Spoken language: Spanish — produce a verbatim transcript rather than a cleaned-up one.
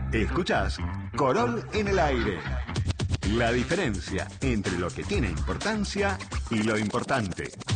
Escuchás Corol en el aire. La diferencia entre lo que tiene importancia y lo importante.